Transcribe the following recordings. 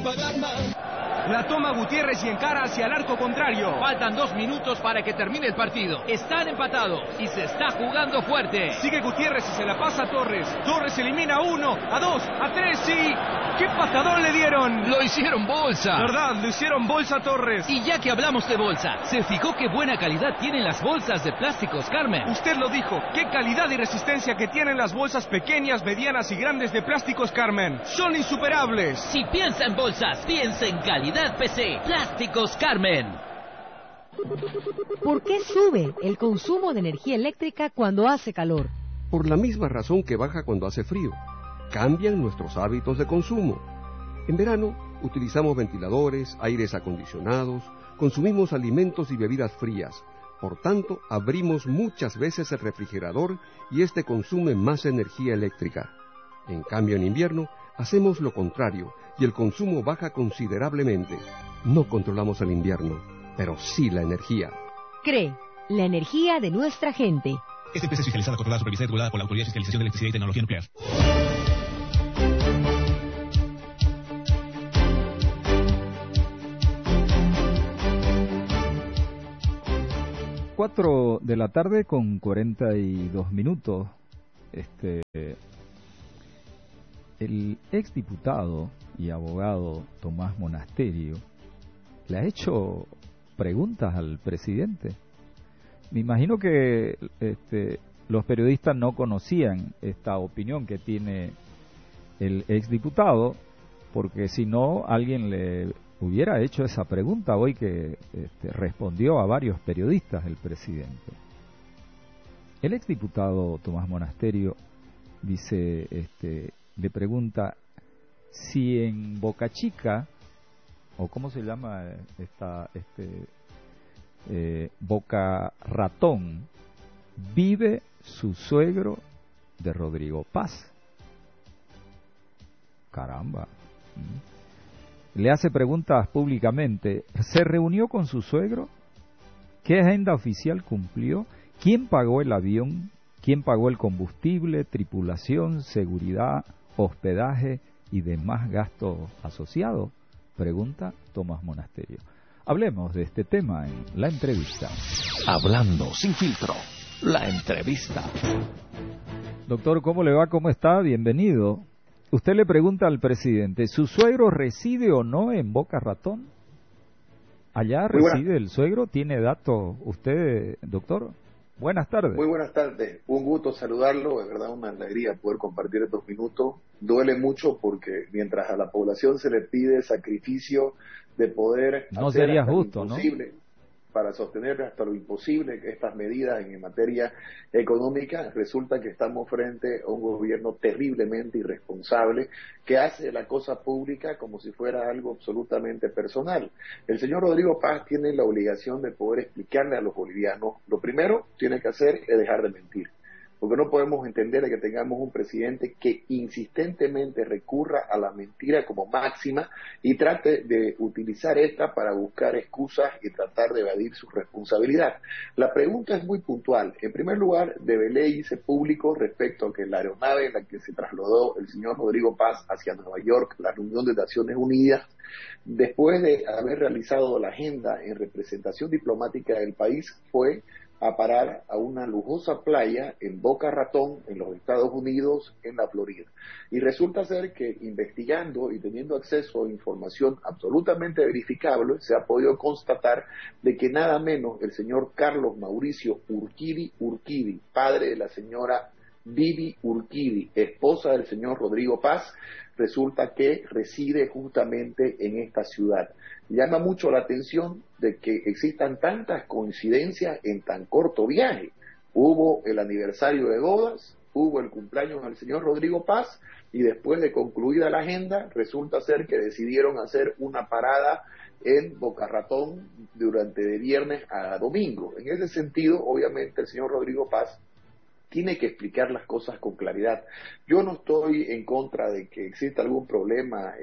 pagar más. La toma Gutiérrez y encara hacia el arco contrario. Faltan 2 minutos para que termine el partido. Están empatados y se está jugando fuerte. Sigue Gutiérrez y se la pasa a Torres. Torres elimina a 1, a 2, a 3 y... ¡qué patadón le dieron! Lo hicieron bolsa. ¿Verdad? Lo hicieron bolsa a Torres. Y ya que hablamos de bolsa, ¿se fijó qué buena calidad tienen las bolsas de plásticos Carmen? Usted lo dijo. ¡Qué calidad y resistencia que tienen las bolsas pequeñas, medianas y grandes de plásticos Carmen! ¡Son insuperables! Si piensa en bolsas, piensa en calidad PC. Plásticos Carmen. ¿Por qué sube el consumo de energía eléctrica cuando hace calor? Por la misma razón que baja cuando hace frío. Cambian nuestros hábitos de consumo. En verano utilizamos ventiladores, aires acondicionados, consumimos alimentos y bebidas frías. Por tanto, abrimos muchas veces el refrigerador y este consume más energía eléctrica. En cambio, en invierno, hacemos lo contrario y el consumo baja considerablemente. No controlamos el invierno, pero sí la energía. CRE, la energía de nuestra gente. Esta empresa es fiscalizada, controlada, supervisada y regulada por la Autoridad de Fiscalización de Electricidad y Tecnología Nuclear. 4 de la tarde con 42 minutos. El exdiputado y abogado Tomás Monasterio le ha hecho preguntas al presidente. Me imagino que los periodistas no conocían esta opinión que tiene el exdiputado, porque si no, alguien le hubiera hecho esa pregunta hoy que respondió a varios periodistas el presidente. El exdiputado Tomás Monasterio dice, le pregunta si en Boca Chica, o cómo se llama Boca Ratón, vive su suegro de Rodrigo Paz. Caramba. Le hace preguntas públicamente. ¿Se reunió con su suegro? ¿Qué agenda oficial cumplió? ¿Quién pagó el avión? ¿Quién pagó el combustible, tripulación, seguridad, hospedaje y demás gastos asociados? Pregunta Tomás Monasterio. Hablemos de este tema en la entrevista. Hablando sin filtro, la entrevista. Doctor, ¿cómo le va? ¿Cómo está? Bienvenido. Usted le pregunta al presidente, ¿su suegro reside o no en Boca Ratón? ¿Allá reside el suegro? ¿Tiene datos usted, doctor? Buenas tardes. Muy buenas tardes. Un gusto saludarlo. Es verdad una alegría poder compartir estos minutos. Duele mucho porque mientras a la población se le pide sacrificio de poder no hacer sería hasta justo, lo imposible, ¿no? Para sostener hasta lo imposible estas medidas en materia económica, resulta que estamos frente a un gobierno terriblemente irresponsable que hace la cosa pública como si fuera algo absolutamente personal. El señor Rodrigo Paz tiene la obligación de poder explicarle a los bolivianos. Lo primero tiene que hacer es dejar de mentir, porque no podemos entender que tengamos un presidente que insistentemente recurra a la mentira como máxima y trate de utilizar esta para buscar excusas y tratar de evadir su responsabilidad. La pregunta es muy puntual. En primer lugar, debe irse público respecto a que la aeronave en la que se trasladó el señor Rodrigo Paz hacia Nueva York, la reunión de Naciones Unidas, después de haber realizado la agenda en representación diplomática del país, fue a parar a una lujosa playa en Boca Ratón, en los Estados Unidos, en la Florida. Y resulta ser que investigando y teniendo acceso a información absolutamente verificable, se ha podido constatar de que nada menos el señor Carlos Mauricio Urquidi, padre de la señora Vivi Urquidi, esposa del señor Rodrigo Paz, resulta que reside justamente en esta ciudad. Llama mucho la atención de que existan tantas coincidencias en tan corto viaje. Hubo el aniversario de bodas, hubo el cumpleaños del señor Rodrigo Paz y después de concluida la agenda resulta ser que decidieron hacer una parada en Boca Ratón durante de viernes a domingo. En ese sentido, obviamente, el señor Rodrigo Paz tiene que explicar las cosas con claridad. Yo no estoy en contra de que exista algún problema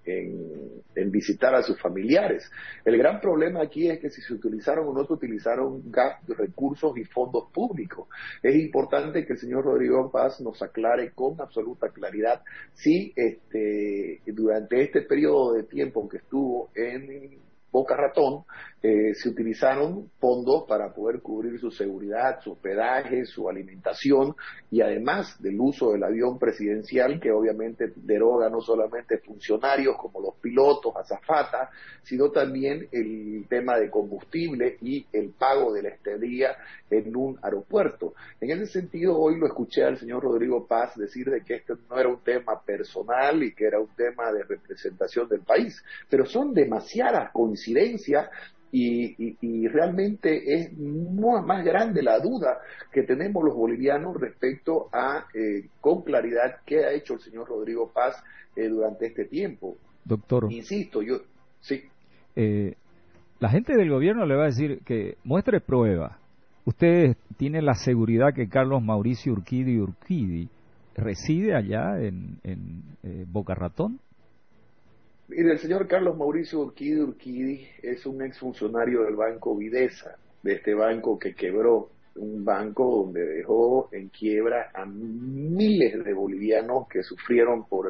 en visitar a sus familiares. El gran problema aquí es que si se utilizaron o no se utilizaron recursos y fondos públicos. Es importante que el señor Rodrigo Paz nos aclare con absoluta claridad si durante este periodo de tiempo que estuvo en Boca Ratón, se utilizaron fondos para poder cubrir su seguridad, su hospedaje, su alimentación y además del uso del avión presidencial que obviamente deroga no solamente funcionarios como los pilotos, azafatas, sino también el tema de combustible y el pago de la estadía en un aeropuerto. En ese sentido, hoy lo escuché al señor Rodrigo Paz decir de que este no era un tema personal y que era un tema de representación del país, pero son demasiadas coincidencias y realmente es más grande la duda que tenemos los bolivianos respecto a, con claridad, qué ha hecho el señor Rodrigo Paz durante este tiempo. Doctor. Insisto, sí. La gente del gobierno le va a decir que muestre prueba. Usted tiene la seguridad que Carlos Mauricio Urquidi reside allá en Boca Ratón. Mire, el señor Carlos Mauricio Urquidi es un exfuncionario del Banco Videsa, de este banco que quebró, un banco donde dejó en quiebra a miles de bolivianos que sufrieron por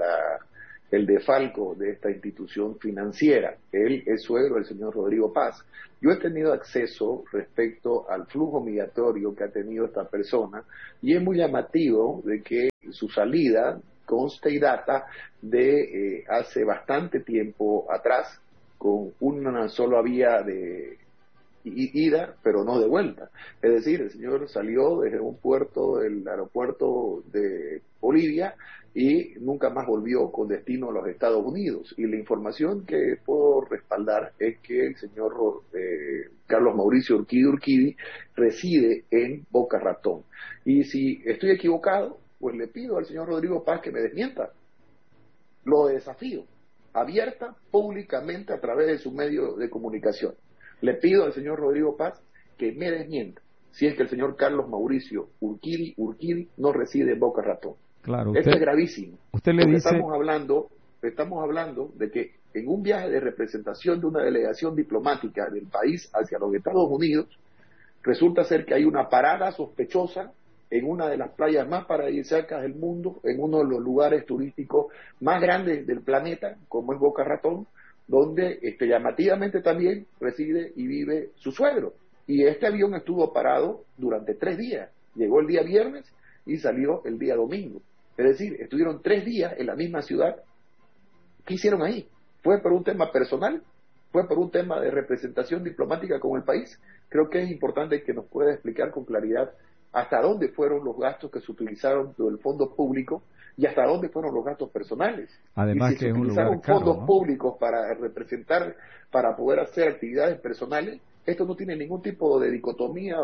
el defalco de esta institución financiera. Él es suegro del señor Rodrigo Paz. Yo he tenido acceso respecto al flujo migratorio que ha tenido esta persona y es muy llamativo de que su salida consta y data de hace bastante tiempo atrás, con una sola vía de ida, pero no de vuelta. Es decir, el señor salió desde un puerto, del aeropuerto de Bolivia, y nunca más volvió con destino a los Estados Unidos. Y la información que puedo respaldar es que el señor Carlos Mauricio Urquidi reside en Boca Ratón. Y si estoy equivocado, pues le pido al señor Rodrigo Paz que me desmienta. Lo desafío, abierta, públicamente, a través de su medio de comunicación. Le pido al señor Rodrigo Paz que me desmienta si es que el señor Carlos Mauricio Urquidi no reside en Boca Ratón. Claro, Esto es gravísimo. Usted le dice... Estamos hablando de que en un viaje de representación de una delegación diplomática del país hacia los Estados Unidos, resulta ser que hay una parada sospechosa en una de las playas más paradisíacas del mundo, en uno de los lugares turísticos más grandes del planeta, como es Boca Ratón, donde llamativamente también reside y vive su suegro. Y este avión estuvo parado durante 3 días. Llegó el día viernes y salió el día domingo. Es decir, estuvieron 3 días en la misma ciudad. ¿Qué hicieron ahí? ¿Fue por un tema personal? ¿Fue por un tema de representación diplomática con el país? Creo que es importante que nos pueda explicar con claridad hasta dónde fueron los gastos que se utilizaron del fondo público y hasta dónde fueron los gastos personales. Además, y si que se es un utilizaron lugar caro, fondos ¿no? públicos para representar, para poder hacer actividades personales, esto no tiene ningún tipo de dicotomía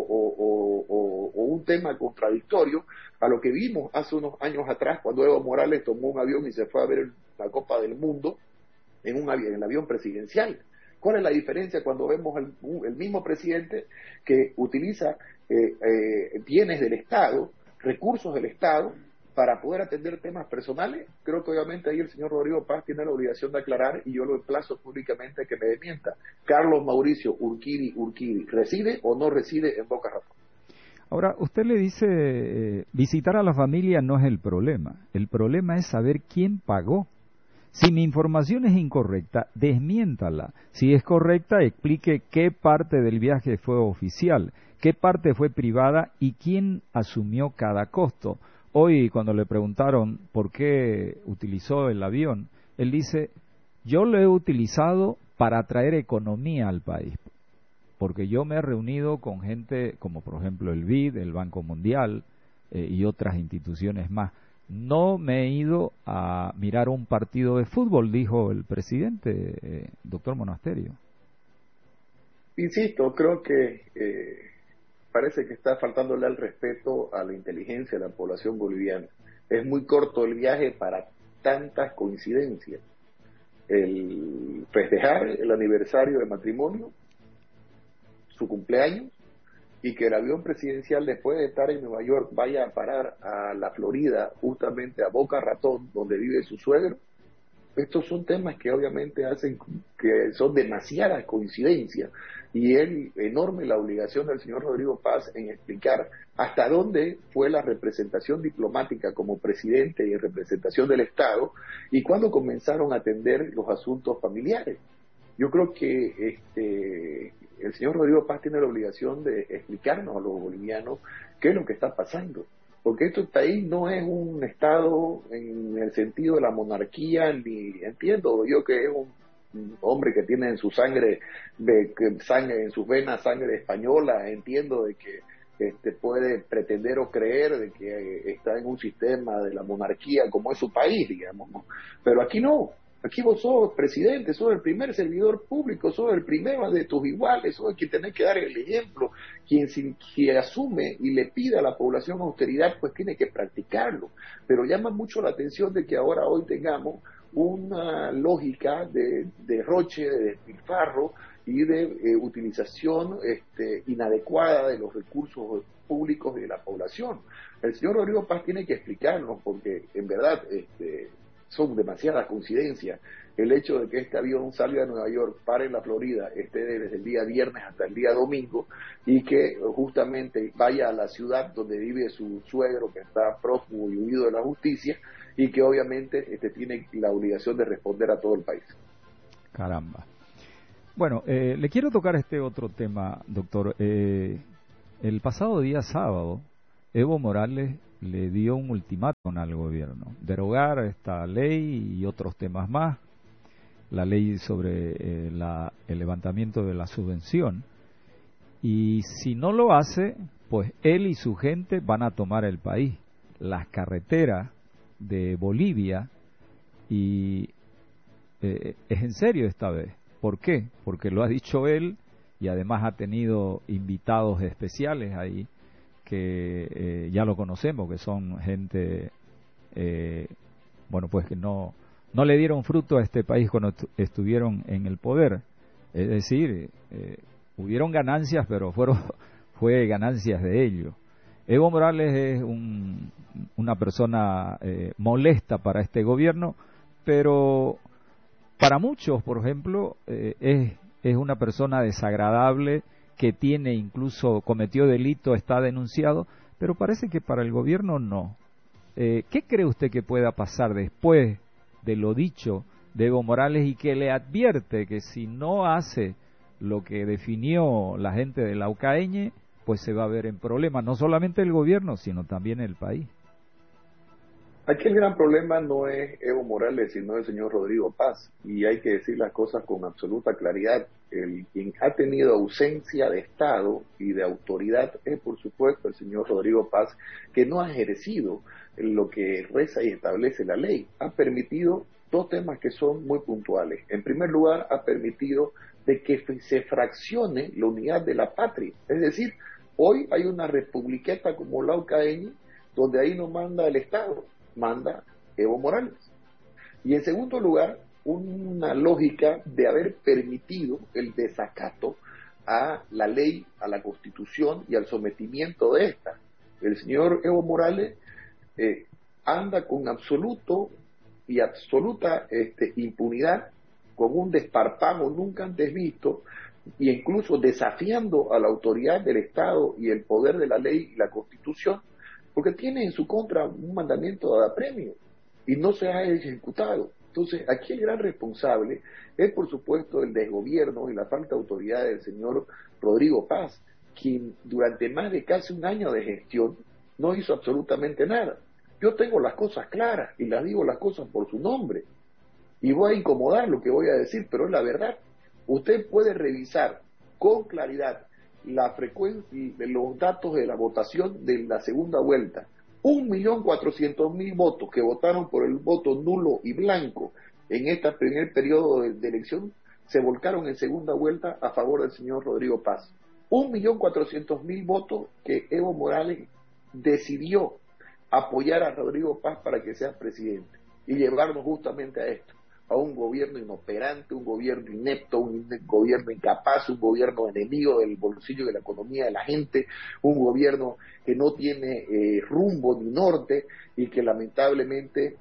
o un tema contradictorio a lo que vimos hace unos años atrás cuando Evo Morales tomó un avión y se fue a ver la Copa del Mundo en el avión presidencial. ¿Cuál es la diferencia cuando vemos el mismo presidente que utiliza bienes del Estado, recursos del Estado, para poder atender temas personales? Creo que obviamente ahí el señor Rodrigo Paz tiene la obligación de aclarar, y yo lo emplazo públicamente a que me desmienta. Carlos Mauricio Urquidi, ¿reside o no reside en Boca Ratón? Ahora, usted le dice, visitar a la familia no es el problema es saber quién pagó. Si mi información es incorrecta, desmiéntala. Si es correcta, explique qué parte del viaje fue oficial, qué parte fue privada y quién asumió cada costo. Hoy, cuando le preguntaron por qué utilizó el avión, él dice, yo lo he utilizado para traer economía al país, porque yo me he reunido con gente como, por ejemplo, el BID, el Banco Mundial y otras instituciones más. No me he ido a mirar un partido de fútbol, dijo el presidente, doctor Monasterio. Insisto, creo que parece que está faltándole al respeto a la inteligencia de la población boliviana. Es muy corto el viaje para tantas coincidencias. El festejar el aniversario de matrimonio, su cumpleaños, y que el avión presidencial, después de estar en Nueva York, vaya a parar a la Florida, justamente a Boca Ratón, donde vive su suegro. Estos son temas que obviamente hacen que son demasiadas coincidencias, y es enorme la obligación del señor Rodrigo Paz en explicar hasta dónde fue la representación diplomática como presidente y en representación del Estado, y cuándo comenzaron a atender los asuntos familiares. Yo creo que el señor Rodrigo Paz tiene la obligación de explicarnos a los bolivianos qué es lo que está pasando, porque este país no es un Estado en el sentido de la monarquía, ni entiendo yo que es un hombre que tiene en su sangre, en sus venas sangre española, entiendo de que puede pretender o creer de que está en un sistema de la monarquía como es su país, digamos, ¿no? Pero aquí no. Aquí vos sos presidente, sos el primer servidor público, sos el primero de tus iguales, sos el que tenés que dar el ejemplo. Quien asume y le pide a la población austeridad, pues tiene que practicarlo. Pero llama mucho la atención de que ahora hoy tengamos una lógica de derroche, de despilfarro y de utilización inadecuada de los recursos públicos de la población. El señor Rodrigo Paz tiene que explicarnos, porque en verdad son demasiadas coincidencias. El hecho de que este avión salga de Nueva York, pare en la Florida, esté desde el día viernes hasta el día domingo, y que justamente vaya a la ciudad donde vive su suegro, que está prófugo y huido de la justicia, y que obviamente tiene la obligación de responder a todo el país. Caramba. Bueno, le quiero tocar este otro tema, doctor. El pasado día sábado, Evo Morales le dio un ultimátum al gobierno: derogar esta ley y otros temas más, la ley sobre el levantamiento de la subvención, y si no lo hace, pues él y su gente van a tomar el país, las carreteras de Bolivia, y es en serio esta vez. ¿Por qué? Porque lo ha dicho él, y además ha tenido invitados especiales ahí que ya lo conocemos, que son gente, bueno, pues que no le dieron fruto a este país cuando estuvieron en el poder. Es decir, hubieron ganancias, pero fue ganancias de ellos. Evo Morales es una persona molesta para este gobierno, pero para muchos, por ejemplo, es una persona desagradable, que cometió delito, está denunciado, pero parece que para el gobierno no. ¿Qué cree usted que pueda pasar después de lo dicho de Evo Morales, y que le advierte que si no hace lo que definió la gente de la UCAeñe, pues se va a ver en problemas, no solamente el gobierno, sino también el país? Aquí el gran problema no es Evo Morales, sino el señor Rodrigo Paz, y hay que decir las cosas con absoluta claridad. Quien ha tenido ausencia de Estado y de autoridad es, por supuesto, el señor Rodrigo Paz, que no ha ejercido lo que reza y establece la ley. Ha permitido dos temas que son muy puntuales. En primer lugar, ha permitido de que se fraccione la unidad de la patria. Es decir, hoy hay una republiqueta como la UCAeñe, donde ahí no manda el Estado, manda Evo Morales. Y en segundo lugar, una lógica de haber permitido el desacato a la ley, a la Constitución y al sometimiento de esta. El señor Evo Morales anda con absoluta impunidad, con un desparpajo nunca antes visto, e incluso desafiando a la autoridad del Estado y el poder de la ley y la Constitución, porque tiene en su contra un mandamiento de apremio y no se ha ejecutado. Entonces, aquí el gran responsable es, por supuesto, el desgobierno y la falta de autoridad del señor Rodrigo Paz, quien durante más de casi un año de gestión no hizo absolutamente nada. Yo tengo las cosas claras y las digo las cosas por su nombre, y voy a incomodar lo que voy a decir, pero es la verdad. Usted puede revisar con claridad la frecuencia de los datos de la votación de la segunda vuelta. 1.400.000 votos que votaron por el voto nulo y blanco en este primer periodo de elección se volcaron en segunda vuelta a favor del señor Rodrigo Paz. 1.400.000 votos que Evo Morales decidió apoyar a Rodrigo Paz para que sea presidente y llevarnos justamente a esto. a un gobierno inoperante, un gobierno inepto, un gobierno incapaz, un gobierno enemigo del bolsillo y de la economía de la gente, un gobierno que no tiene rumbo ni norte y que lamentablemente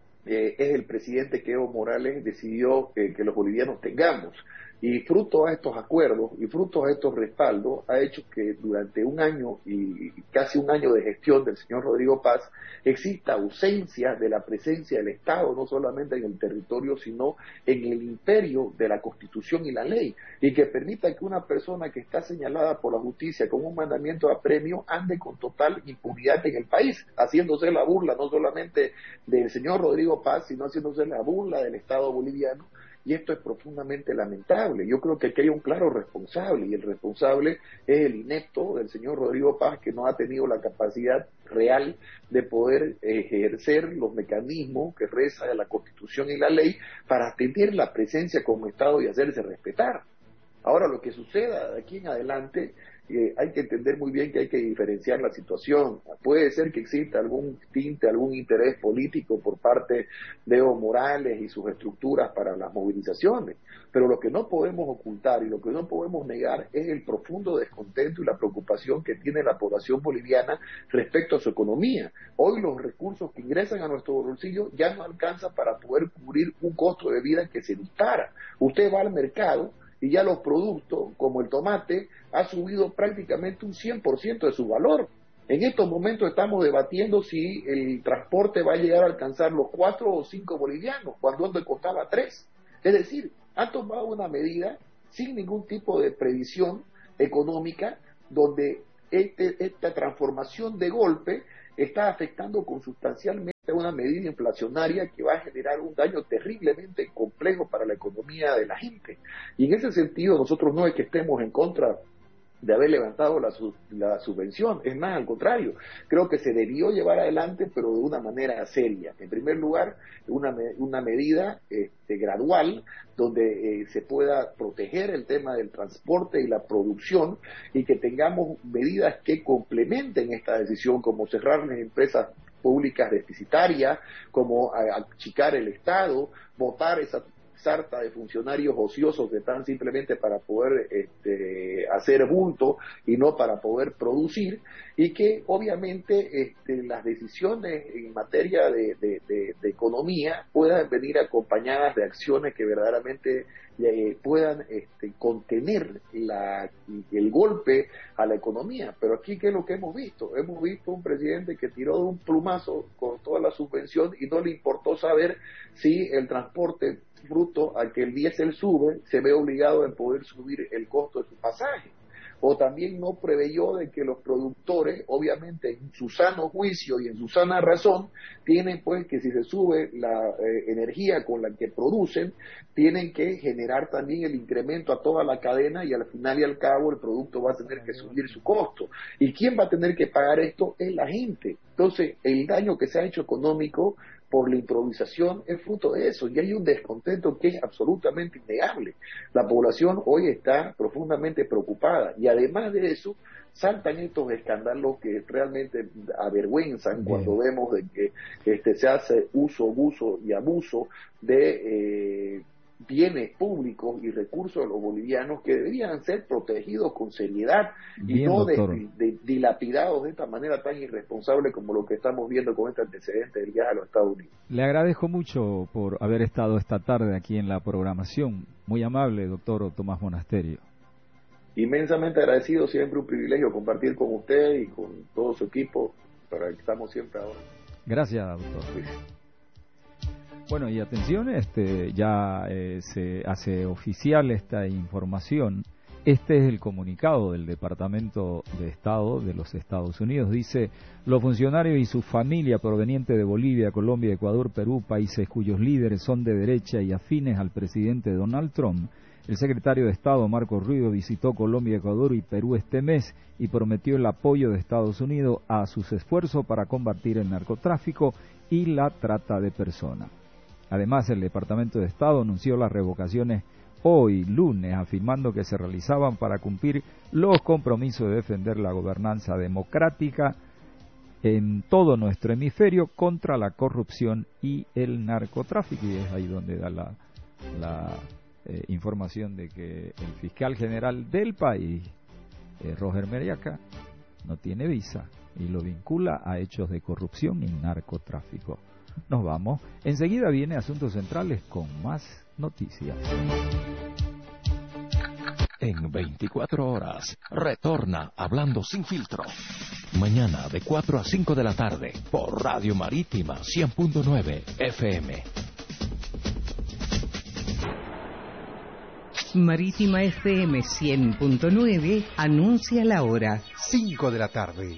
es el presidente que Evo Morales decidió que los bolivianos tengamos. Y fruto a estos acuerdos y fruto a estos respaldos ha hecho que durante un año y casi un año de gestión del señor Rodrigo Paz exista ausencia de la presencia del Estado, no solamente en el territorio, sino en el imperio de la Constitución y la ley, y que permita que una persona que está señalada por la justicia con un mandamiento de apremio ande con total impunidad en el país, haciéndose la burla no solamente del señor Rodrigo Paz, sino haciéndose la burla del Estado boliviano. Y esto es profundamente lamentable. Yo creo que aquí hay un claro responsable, y el responsable es el inepto del señor Rodrigo Paz, que no ha tenido la capacidad real de poder ejercer los mecanismos que reza la Constitución y la ley para tener la presencia como Estado y hacerse respetar. Ahora, lo que suceda de aquí en adelante, hay que entender muy bien que hay que diferenciar la situación. Puede ser que exista algún tinte, algún interés político por parte de Evo Morales y sus estructuras para las movilizaciones, pero lo que no podemos ocultar y lo que no podemos negar es el profundo descontento y la preocupación que tiene la población boliviana respecto a su economía. Hoy los recursos que ingresan a nuestro bolsillo ya no alcanzan para poder cubrir un costo de vida que se dispara. Usted va al mercado y ya los productos, como el tomate, ha subido prácticamente un 100% de su valor. En estos momentos estamos debatiendo si el transporte va a llegar a alcanzar los 4 o 5 bolivianos, cuando antes costaba 3. Es decir, han tomado una medida sin ningún tipo de previsión económica, donde esta transformación de golpe está afectando consustancialmente a una medida inflacionaria que va a generar un daño terriblemente complejo para la economía de la gente. Y en ese sentido nosotros no es que estemos en contra de haber levantado la subvención, es más, al contrario, creo que se debió llevar adelante, pero de una manera seria. En primer lugar, una medida gradual, donde se pueda proteger el tema del transporte y la producción, y que tengamos medidas que complementen esta decisión, como cerrar las empresas públicas deficitarias, como achicar el Estado, votar esa sarta de funcionarios ociosos que están simplemente para poder hacer bulto y no para poder producir, y que obviamente las decisiones en materia de economía puedan venir acompañadas de acciones que verdaderamente puedan contener el golpe a la economía. Pero aquí, ¿qué es lo que hemos visto? Hemos visto un presidente que tiró de un plumazo con toda la subvención y no le importó saber si el transporte, fruto a que el diésel sube, se ve obligado en poder subir el costo de su pasaje. O también no preveyó de que los productores, obviamente en su sano juicio y en su sana razón, tienen pues que si se sube la energía con la que producen, tienen que generar también el incremento a toda la cadena, y al final y al cabo el producto va a tener que subir su costo. ¿Y quién va a tener que pagar esto? Es la gente. Entonces, el daño que se ha hecho económico por la improvisación es fruto de eso, y hay un descontento que es absolutamente innegable. La población hoy está profundamente preocupada, y además de eso saltan estos escándalos que realmente avergüenzan. Bien. Cuando vemos de que se hace uso, abuso y abuso de bienes públicos y recursos de los bolivianos que deberían ser protegidos con seriedad. Bien, y no dilapidados de esta manera tan irresponsable como lo que estamos viendo con este antecedente del viaje a los Estados Unidos. Le agradezco mucho por haber estado esta tarde aquí en la programación. Muy amable, doctor Tomás Monasterio. Inmensamente agradecido, siempre un privilegio compartir con usted y con todo su equipo, para que estamos siempre ahora. Gracias, doctor. Sí. Bueno, y atención, ya se hace oficial esta información. Este es el comunicado del Departamento de Estado de los Estados Unidos. Dice: los funcionarios y su familia provenientes de Bolivia, Colombia, Ecuador, Perú, países cuyos líderes son de derecha y afines al presidente Donald Trump. El secretario de Estado, Marco Rubio, visitó Colombia, Ecuador y Perú este mes y prometió el apoyo de Estados Unidos a sus esfuerzos para combatir el narcotráfico y la trata de personas. Además, el Departamento de Estado anunció las revocaciones hoy, lunes, afirmando que se realizaban para cumplir los compromisos de defender la gobernanza democrática en todo nuestro hemisferio contra la corrupción y el narcotráfico. Y es ahí donde da la información de que el fiscal general del país, Roger Meriaca, no tiene visa y lo vincula a hechos de corrupción y narcotráfico. Nos vamos. Enseguida viene Asuntos Centrales con más noticias. En 24 horas, retorna Hablando Sin Filtro. Mañana de 4 a 5 de la tarde, por Radio Marítima 100.9 FM. Marítima FM 100.9 anuncia la hora. 5 de la tarde.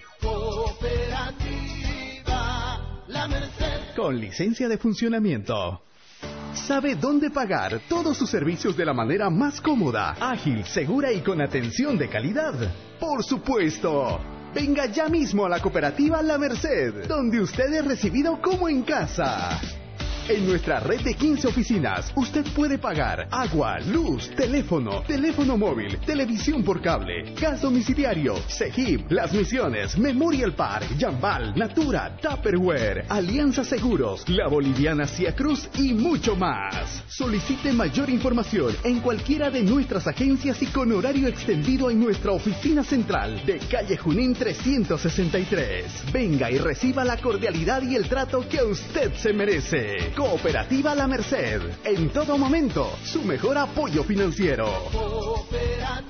La Merced. Con licencia de funcionamiento. Sabe dónde pagar todos sus servicios de la manera más cómoda, ágil, segura y con atención de calidad. Por supuesto. Venga ya mismo a la cooperativa La Merced, donde usted es recibido como en casa. En nuestra red de 15 oficinas, usted puede pagar agua, luz, teléfono móvil, televisión por cable, gas domiciliario, Cegip, Las Misiones, Memorial Park, Jambal, Natura, Tupperware, Alianza Seguros, La Boliviana Cia Cruz y mucho más. Solicite mayor información en cualquiera de nuestras agencias y con horario extendido en nuestra oficina central de calle Junín 363. Venga y reciba la cordialidad y el trato que usted se merece. Cooperativa La Merced, en todo momento, su mejor apoyo financiero. Cooperativa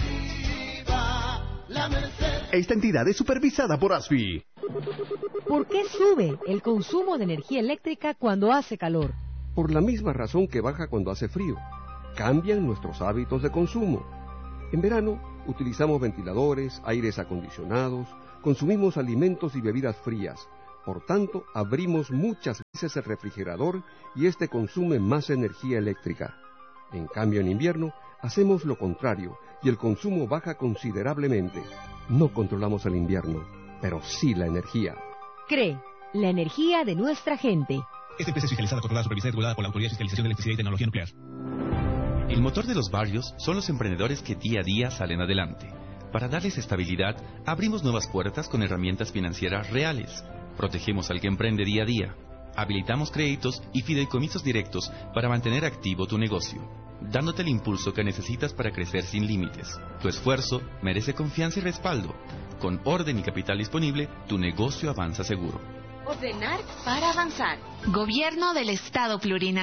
La Merced. Esta entidad es supervisada por ASFI. ¿Por qué sube el consumo de energía eléctrica cuando hace calor? Por la misma razón que baja cuando hace frío. Cambian nuestros hábitos de consumo. En verano, utilizamos ventiladores, aires acondicionados, consumimos alimentos y bebidas frías. Por tanto, abrimos muchas veces el refrigerador y este consume más energía eléctrica. En cambio, en invierno, hacemos lo contrario y el consumo baja considerablemente. No controlamos el invierno, pero sí la energía. CRE, la energía de nuestra gente. Esta empresa es fiscalizada, controlada, supervisada y regulada por la Autoridad de Fiscalización de Electricidad y Tecnología Nuclear. El motor de los barrios son los emprendedores que día a día salen adelante. Para darles estabilidad, abrimos nuevas puertas con herramientas financieras reales. Protegemos al que emprende día a día. Habilitamos créditos y fideicomisos directos para mantener activo tu negocio, dándote el impulso que necesitas para crecer sin límites. Tu esfuerzo merece confianza y respaldo. Con orden y capital disponible, tu negocio avanza seguro. Ordenar para avanzar. Gobierno del Estado Plurinacional.